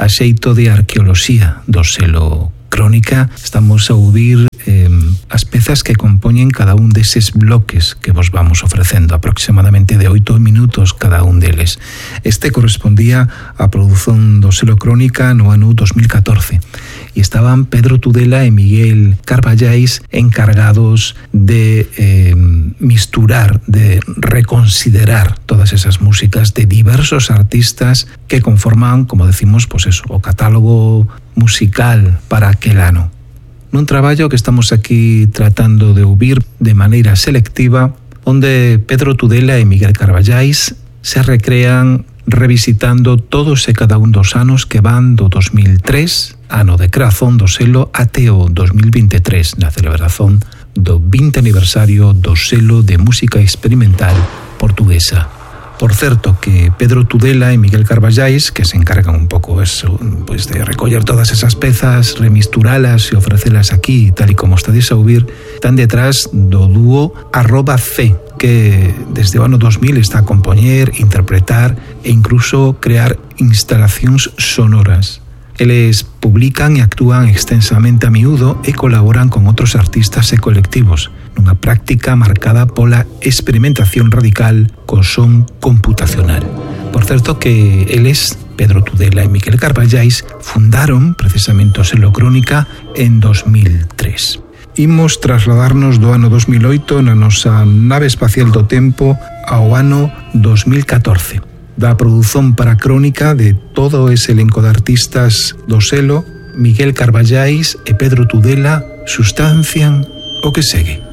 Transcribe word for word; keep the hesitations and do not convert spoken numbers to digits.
a xeito de arqueoloxía do selo Crónica. Estamos a ouvir eh, as pezas que compoñen cada un deses bloques que vos vamos ofrecendo, aproximadamente de oito minutos cada un deles. Este correspondía á produción do selo Crónica no ano dos mil catorce e estaban Pedro Tudela e Miguel Carballais encargados de eh, misturar, de reconsiderar todas esas músicas de diversos artistas que conforman, como decimos, pues eso, o catálogo musical para aquel ano. Nun traballo que estamos aquí tratando de ouvir de maneira selectiva, onde Pedro Tudela e Miguel Carballais se recrean revisitando todos e cada un dos anos que van do dos mil tres, ano de creación do selo, até o dos mil vinte e tres, na celebración do vinte aniversario do selo de música experimental portuguesa. Por certo, que Pedro Tudela e Miguel Carballais, que se encargan un pouco eso, pues de recoller todas esas pezas, remisturalas e ofrecelas aquí, tal e como estades a ouvir, están detrás do dúo arroba C, que desde o ano dos mil está a compoñer, interpretar e incluso crear instalacións sonoras. Eles publican e actúan extensamente a miúdo e colaboran con outros artistas e colectivos, nunha práctica marcada pola experimentación radical co son computacional. Por certo que eles, Pedro Tudela e Miguel Carballais, fundaron precisamente o selo Crónica en dos mil tres. Imos trasladarnos do ano dos mil oito na nosa nave espacial do tempo ao ano dos mil catorce. Da produción para Crónica de todo ese elenco de artistas do selo, Miguel Carballais e Pedro Tudela sustancian o que segue.